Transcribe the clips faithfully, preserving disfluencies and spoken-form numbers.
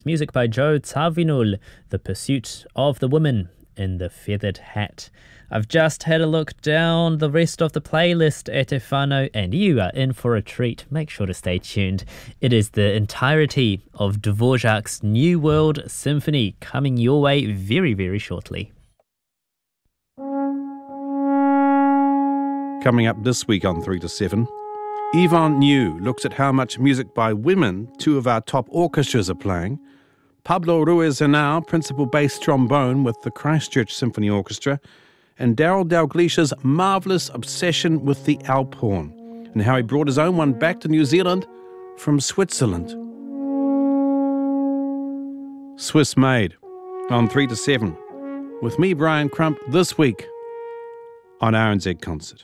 Music by Joe Zawinul, The Pursuit of the Woman in the Feathered Hat. I've just had a look down the rest of the playlist at Efano, and you are in for a treat. Make sure to stay tuned. It is the entirety of Dvorak's New World Symphony coming your way very, very shortly. Coming up this week on three to seven, Yvonne New looks at how much music by women two of our top orchestras are playing. Pablo Ruiz-Henao, principal bass trombone with the Christchurch Symphony Orchestra, and Daryl Dalglish's marvellous obsession with the Alp horn, and how he brought his own one back to New Zealand from Switzerland. Swiss Made on three to seven, with me, Brian Crump, this week on R N Z Concert.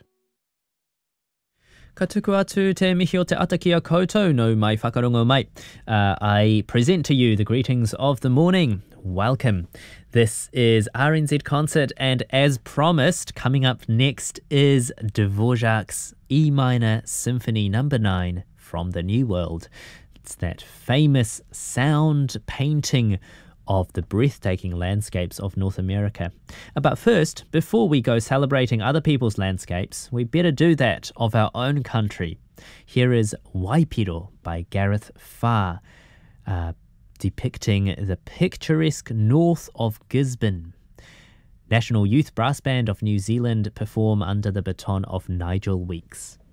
Ka tuku atu te mihi o te ataki a koutou no mai whakarongo mai. Uh, I present to you the greetings of the morning. Welcome. This is R N Z Concert, and as promised, coming up next is Dvorak's E minor Symphony number nine from the New World. It's that famous sound painting of the breathtaking landscapes of North America. But first, before we go celebrating other people's landscapes, we better do that of our own country. Here is Waipiro by Gareth Farr, uh, depicting the picturesque north of Gisborne. National Youth Brass Band of New Zealand perform under the baton of Nigel Weeks.